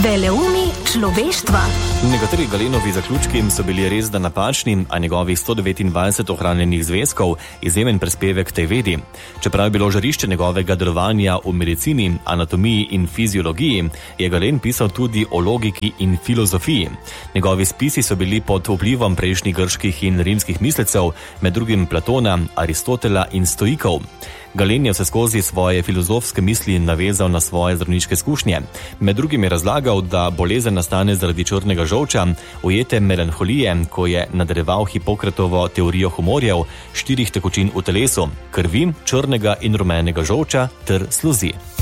Veleumi človeštva. Nekateri Galenovi zaključki so bili res da napačni, a njegovih 129 ohranjenih zvezkov izjemen prispevek tej vedi. Čeprav je bilo žarišče njegovega delovanja v medicini, anatomiji in fiziologiji, je Galen pisal tudi o logiki in filozofiji. Njegovi spisi so bili pod vplivom prejšnjih grških in rimskih mislecev, med drugim Platona, Aristotela in stoikov. Galen je vseskozi svoje filozofske misli navezal na svoje zdravniške izkušnje. Med drugim je razlagal, da bolezen nastane zaradi črnega žolča, ujete melanholije, ko je nadaljeval Hipokratovo teorijo humorjev, 4 tekočin v telesu, krvi, črnega in rumenega žolča ter sluzi.